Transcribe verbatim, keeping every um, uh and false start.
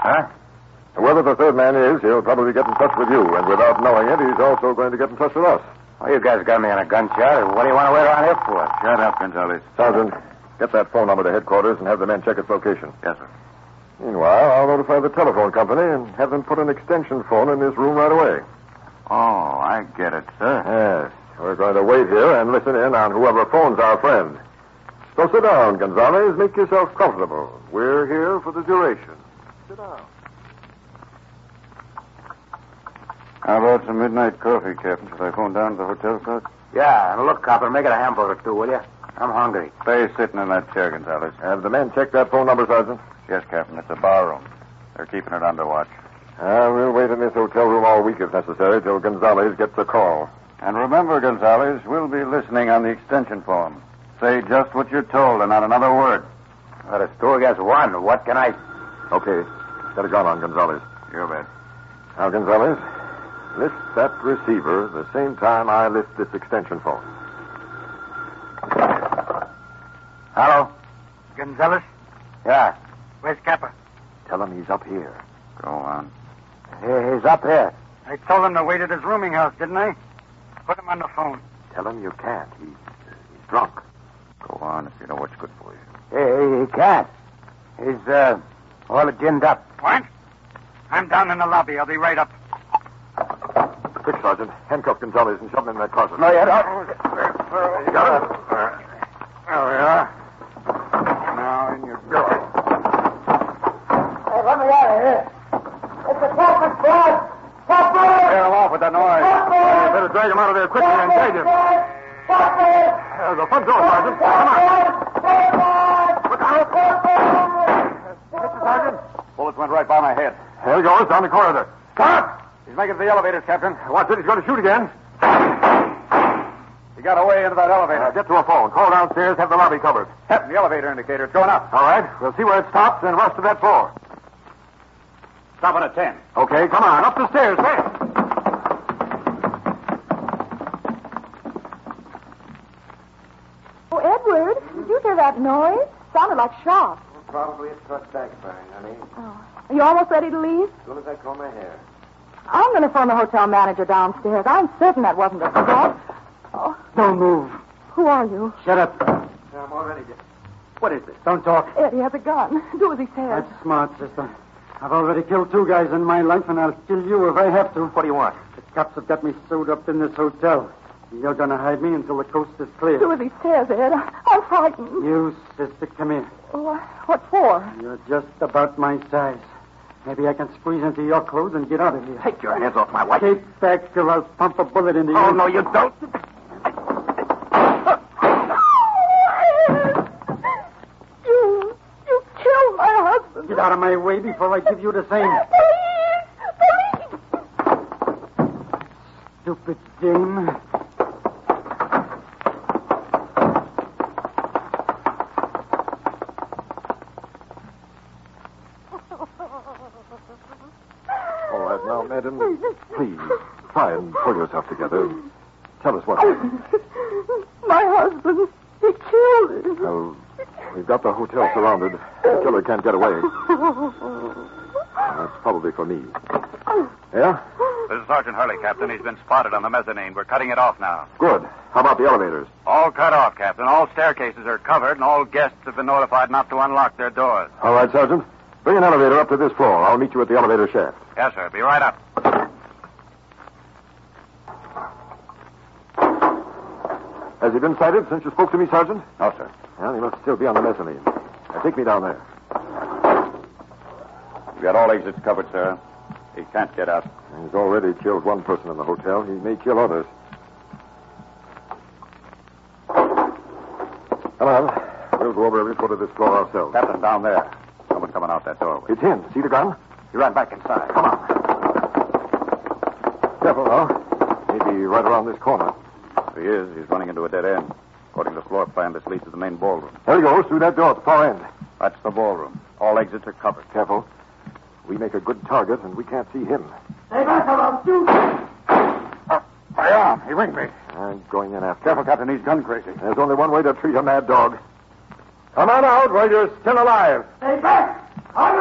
Huh? Whoever the third man is, he'll probably get in touch with you, and without knowing it, he's also going to get in touch with us. Well, you guys got me on a gunshot. What do you want to wait around here for? Shut up, Gonzalez. Sergeant, get that phone number to headquarters and have the men check its location. Yes, sir. Meanwhile, I'll notify the telephone company and have them put an extension phone in this room right away. Oh, I get it, sir. Yes. We're going to wait here and listen in on whoever phones our friend. So sit down, Gonzalez. Make yourself comfortable. We're here for the duration. Sit down. How about some midnight coffee, Captain? Should I phone down to the hotel clerk? Yeah, and look, Copper, make it a hamburger, too, will you? I'm hungry. Stay sitting in that chair, Gonzalez. Have the men check that phone number, Sergeant? Yes, Captain. It's a bar room. They're keeping it under watch. Uh, we'll wait in this hotel room all week if necessary till Gonzalez gets a call. And remember, Gonzalez, we'll be listening on the extension phone. Say just what you're told and not another word. Well, it's two against one. What can I... Okay. Get a gun on, Gonzalez. You bet. Now, Gonzalez, lift that receiver the same time I lift this extension phone. Hello? Gonzalez? Yeah. Where's Capper? Tell him he's up here. Go on. He- He's up here. I told him to wait at his rooming house, didn't I? Put him on the phone. Tell him you can't. He's, he's drunk. Go on if you know what's good for you. He, he can't. He's, uh, all ginned up. What? I'm down in the lobby. I'll be right up. Quick, Sergeant. Handcuff Gonzalez and shove him in that closet. No, you don't. You got it? There we are. Now, in your door. Hey, let me out of here. It's the Captain's blood. Captain! Get him off with that noise. You better drag him out of there quickly and tag him. Uh, the front door, Sergeant. Come on. Look out. Mister Sergeant. Bullets went right by my head. There he goes, down the corridor. Stop! He's making for the elevators, Captain. Watch it, he's going to shoot again. He got away into that elevator. Uh, get to a phone. Call downstairs, have the lobby covered. Captain, the elevator indicator. It's going up. All right, we'll see where it stops and rush to that floor. Stopping at ten. Okay, come on, up the stairs, fast. Oh, Edward, did you hear that noise? Sounded like shots. Probably a truck backfiring, honey. Oh. Are you almost ready to leave? As soon as I comb my hair. I'm going to phone the hotel manager downstairs. I'm certain that wasn't a shot. Oh, Don't move. who are you? Shut up. I'm already get... What is this? Don't talk. Ed, he has a gun. Do as he says. That's smart, sister. I've already killed two guys in my life, and I'll kill you if I have to. What do you want? The cops have got me sewed up in this hotel. You're going to hide me until the coast is clear. Do as he says, Ed. I'm frightened. You, sister, come here. Oh, what for? You're just about my size. Maybe I can squeeze into your clothes and get out of here. Take your hands off my wife. Take back or I'll pump a bullet into you. Oh, no, you don't. You, you killed my husband. Get out of my way before I give you the same. Police! Police! Stupid dame. All right, now, madam, please, try and pull yourself together. Tell us what happened. My husband, he killed him. Well, we've got the hotel surrounded. The killer can't get away. That's probably for me. Yeah? This is Sergeant Hurley, Captain. He's been spotted on the mezzanine. We're cutting it off now. Good. How about the elevators? All cut off, Captain. All staircases are covered, and all guests have been notified not to unlock their doors. All right, Sergeant. Bring an elevator up to this floor. I'll meet you at the elevator shaft. Yes, sir. Be right up. Has he been sighted since you spoke to me, Sergeant? No, sir. Well, he must still be on the mezzanine. Now, take me down there. We've got all exits covered, sir. He can't get out. He's already killed one person in the hotel. He may kill others. Come on. We'll go over every foot of this floor ourselves. Captain, down there. Someone coming out that doorway. It's him. See the gun? He ran back inside. Come on. Careful now. Maybe right around this corner. He is. He's running into a dead end. According to the floor plan, this leads to the main ballroom. There he goes, through that door at the far end. That's the ballroom. All exits are covered. Careful. We make a good target, and we can't see him. Hey, back, I'll shoot. My arm. He ringed me. I'm going in after Careful, him. Captain. He's gun crazy. There's only one way to treat a mad dog. Come on out while you're still alive. Hey, back.